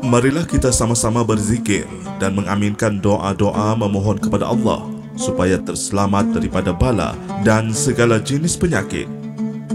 Marilah kita sama-sama berzikir dan mengaminkan doa-doa memohon kepada Allah supaya terselamat daripada bala dan segala jenis penyakit